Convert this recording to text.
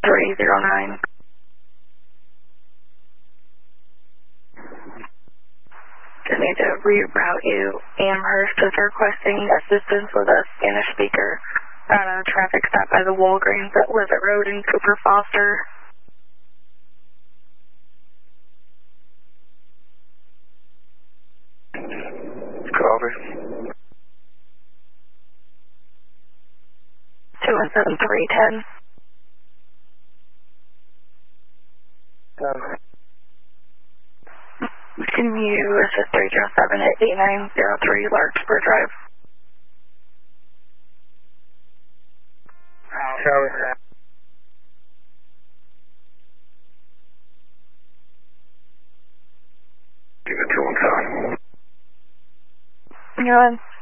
309. Just need to reroute you. Amherst is requesting assistance with a Spanish speaker on a traffic stop by the Walgreens at Livet Road in Cooper Foster. Copy. 217-310. Can you assist 307 at 8903 Larkspur Drive? Copy. You're on.